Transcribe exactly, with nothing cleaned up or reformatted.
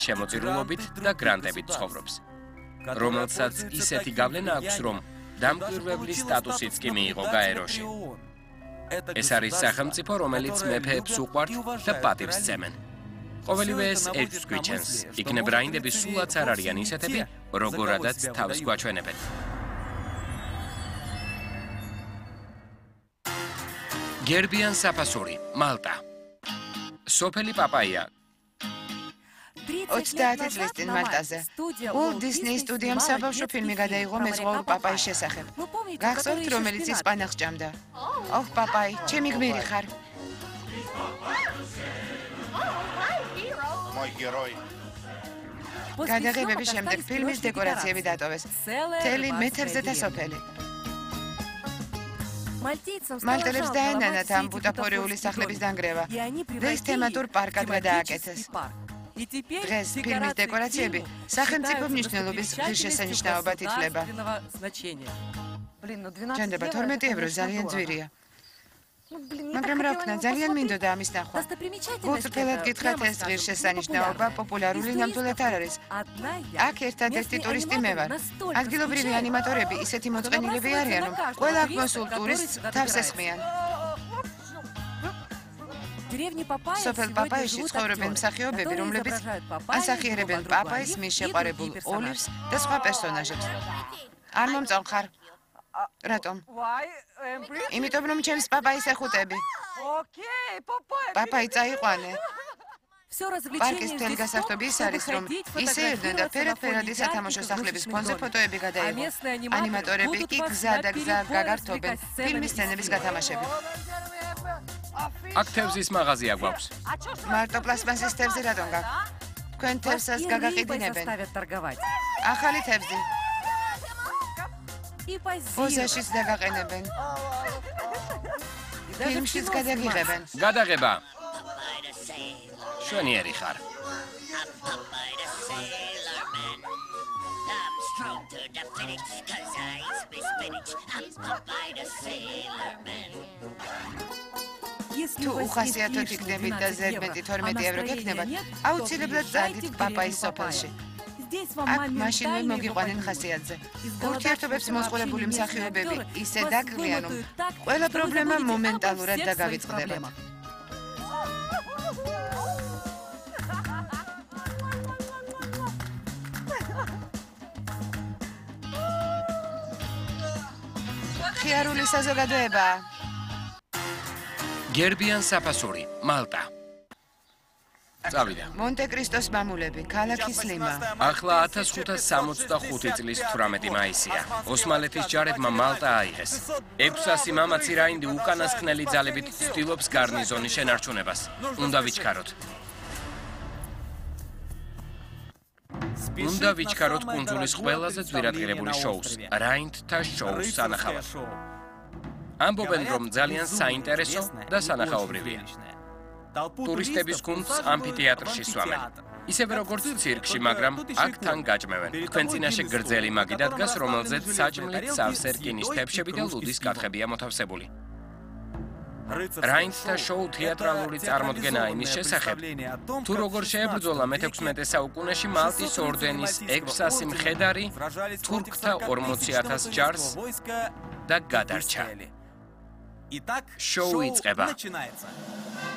შემოწირულობით და გრანტებით ცხოვრობს, რომელსაც ისეთი გავლენა აქვს, რომ დამკვირვებლის სტატუსიც კი მიიღო გაეროში. ეს არის სახელმწიფო, რომელიც მეფეებს უყვართ და პატივს სცემენ. ყოველივე ეს ეჭვს გვიჩენს, იქნებ რაინდები სულაც არ არიან ისეთები, როგორადაც თავს გვაჩვენებენ. გერბიან საფასური, მალტა. სოფელი პაპაია. ოცდაათი წლის წინ მარტაზე. Walt Disney სტუდიამ საბავშვო ფილმი გადაიღო მეზღვაურ პაპაის შესახებ. გახსოვთ, რომელიც ისპანელს ჭამდა? ოჰ, პაპაი, ჩემი გმირი ხარ. გადაღებების შემდეგ ფილმის დეკორაციები დატოვეს. მთელი მეთევზეთა სოფელი. მალტელებს დაენანათ ამ ბუტაფორიული სახლების დანგრევა და ის თემატურ პარკად გადააკეთეს. დღეს ფილმის დეკორაციები სახელმწიფო მნიშვნელობის ღირსშესანიშნაობად ითვლება. ჩანდება თორმეტი ევრო, ძალიან ძვირია. მაგრამ რა ვქნა, ძალიან მინდოდა ამის ნახვა. გულწრფელად გითხრათ, ეს ღირსშესანიშნაობა პოპულარული ნამდვილად არ არის. აქ ერთადერთი ტურისტი მე ვარ. ადგილობრივი ანიმატორები ისეთი მოწყენილები არიან, რომ ყველა აღმოსულ ტურისტს თავს ესხმიან. სოფელ პაპაიში ცხოვრობენ მსახიობები, რომლებიც ასახიერებენ პაპაის მის შეყვარებულ ოლივს და სხვა პერსონაჟებს. არ მომწონხარ. რატომ? იმიტომ რომ ჩემს პაპაის ეხუტები. პაპაი წაიყვანე. პარკის მთელი გასართობი ის არის, რომ ისე ერდნენ და ფერად-ფერადი სათამაშო სახლების ფონზე ფოტოები გადაიღო. ანიმატორები კი გზა და გზა გაგართობენ ფილმის სცენების გათამაშებით. აქ თევზის მაღაზია გვაქვს. მარტო პლასმასის თევზი რატომ გაქვს? თქვენ თევზს გაგაყიდინებენ. ახალი თევზი. პოზაშიც დაგაყენებენ. ფილმშიც გადაგიღებენ. გადაღება. შვენიერი ხარ. თუ უხასიათოდ იქნებით და ზედმეტი თორმეტი ევრო გექნებათ, აუცილებლად წადით პაპაის სოფელში. აქ მაშინვე მოგიყვანენ ხასიათზე. ურთიერთობებს მოსყოლებული მსახიობები ისე დაკრლიან, რომ ყველა პრობლემა მომენტალურად დაგავიწყდებათ. ხიარული საზოგადოებაა. გერბიან საფასური, მალტა. წავიდა. მონტე-კრისტოს მამულები, ქალაქი სლიმა. ახლა ათას ხუთას სამოცდახუთი წლის თვრამეტი მაისია. ოსმალეთის ჯარებმა მალტა აიღეს. ექვსასი მამაცი რაინდი უკანასკნელი ძალებით ცდილობს გარნიზონის შენარჩუნებას. უნდა ვიჩქაროთ. უნდა ვიჩქაროთ კუნძულის ყველაზე ძვირადღირებული შოუს, რაინდთა შოუს სანახავად. ამბობენ, რომ ძალიან საინტერესო და სანახაობრივია. ტურისტების გუნდს ამფითეატრში სვამენ. ისევე როგორც ცირკში, მაგრამ აქ თან გაჭმევენ. თქვენ წინაშე გრძელი მაგი დადგას, რომელზეც საჭმლით სავსე რკინის თეფშები და ლუდის კათხებია მოთავსებული. რაინდთა შოუ თეატრალური წარმოდგენაა იმის შესახებ, თუ როგორ შეებრძოლა მეთექვსმეტე საუკუნეში მალტის ორდენის ექვსასი მხედარი თურქთა ორმოცი ათას ჯარს და გადარჩა. შოუ იწყება.